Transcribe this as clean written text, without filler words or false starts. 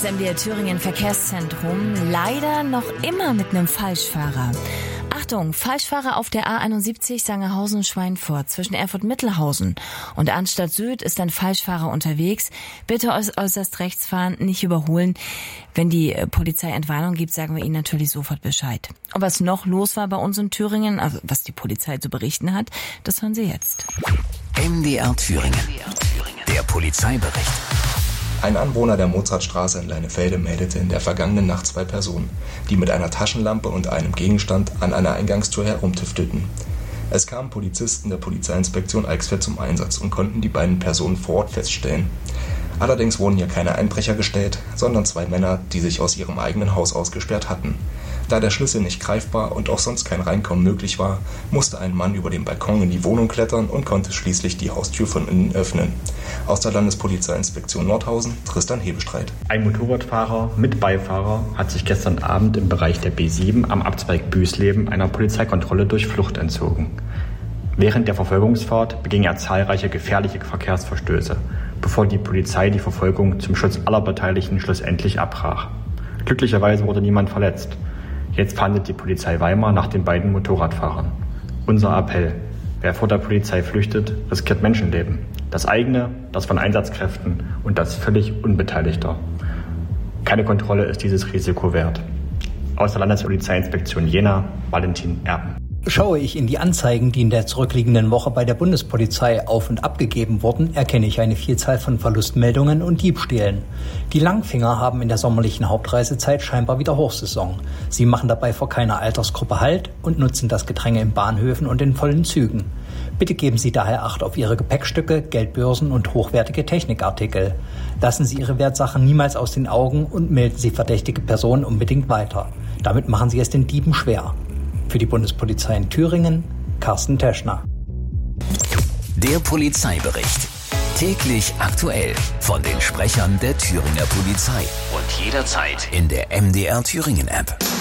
MDR Thüringen Verkehrszentrum, leider noch immer mit einem Falschfahrer. Achtung, Falschfahrer auf der A71 Sangerhausen-Schweinfurt zwischen Erfurt-Mittelhausen und Arnstadt Süd ist ein Falschfahrer unterwegs. Bitte äußerst rechts fahren, nicht überholen. Wenn die Polizei Entwarnung gibt, sagen wir Ihnen natürlich sofort Bescheid. Und was noch los war bei uns in Thüringen, also was die Polizei zu berichten hat, das hören Sie jetzt. MDR Thüringen, der Polizeibericht. Ein Anwohner der Mozartstraße in Leinefelde meldete in der vergangenen Nacht 2 Personen, die mit einer Taschenlampe und einem Gegenstand an einer Eingangstür herumtüftelten. Es kamen Polizisten der Polizeiinspektion Eichsfeld zum Einsatz und konnten die beiden Personen vor Ort feststellen. Allerdings wurden hier keine Einbrecher gestellt, sondern 2 Männer, die sich aus ihrem eigenen Haus ausgesperrt hatten. Da der Schlüssel nicht greifbar und auch sonst kein Reinkommen möglich war, musste ein Mann über den Balkon in die Wohnung klettern und konnte schließlich die Haustür von innen öffnen. Aus der Landespolizeiinspektion Nordhausen, Tristan Hebestreit. Ein Motorradfahrer mit Beifahrer hat sich gestern Abend im Bereich der B7 am Abzweig Büsleben einer Polizeikontrolle durch Flucht entzogen. Während der Verfolgungsfahrt beging er zahlreiche gefährliche Verkehrsverstöße, bevor die Polizei die Verfolgung zum Schutz aller Beteiligten schlussendlich abbrach. Glücklicherweise wurde niemand verletzt. Jetzt fahndet die Polizei Weimar nach den beiden Motorradfahrern. Unser Appell: Wer vor der Polizei flüchtet, riskiert Menschenleben. Das eigene, das von Einsatzkräften und das völlig Unbeteiligter. Keine Kontrolle ist dieses Risiko wert. Aus der Landespolizeiinspektion Jena, Valentin Erben. Schaue ich in die Anzeigen, die in der zurückliegenden Woche bei der Bundespolizei auf- und abgegeben wurden, erkenne ich eine Vielzahl von Verlustmeldungen und Diebstählen. Die Langfinger haben in der sommerlichen Hauptreisezeit scheinbar wieder Hochsaison. Sie machen dabei vor keiner Altersgruppe Halt und nutzen das Gedränge in Bahnhöfen und in vollen Zügen. Bitte geben Sie daher Acht auf Ihre Gepäckstücke, Geldbörsen und hochwertige Technikartikel. Lassen Sie Ihre Wertsachen niemals aus den Augen und melden Sie verdächtige Personen unbedingt weiter. Damit machen Sie es den Dieben schwer. Für die Bundespolizei in Thüringen, Carsten Teschner. Der Polizeibericht. Täglich aktuell von den Sprechern der Thüringer Polizei. Und jederzeit in der MDR Thüringen App.